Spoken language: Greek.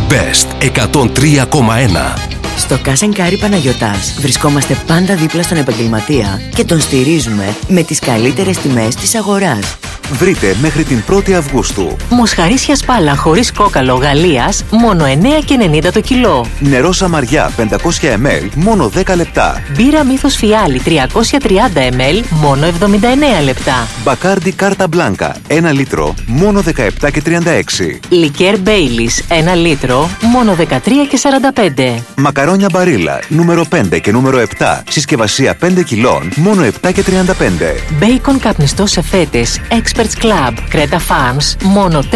Best 103,1. Στο Κάσεν-Κάρι Παναγιωτάς βρισκόμαστε πάντα δίπλα στον επαγγελματία και τον στηρίζουμε με τις καλύτερες τιμές της αγοράς. Βρείτε μέχρι την 1η Αυγούστου μοσχαρίσια σπάλα χωρίς κόκαλο Γαλλίας μόνο 9,90 το κιλό. νερό Σαμαριά 500 ml μόνο 10 λεπτά. Μπύρα Μύθος Φιάλι 330 ml μόνο 79 λεπτά. Μπακάρντι Κάρτα Μπλάνκα 1 λίτρο μόνο 17,36. Λικέρ Μπέιλις 1 λίτρο μόνο 13,45. Μακαρόνια Μπαρίλα νούμερο 5 και νούμερο 7 συσκευασία 5 κιλών μόνο 7,35. Μπέικον καπνιστό σε φέτες Experts Club Creta Farms μόνο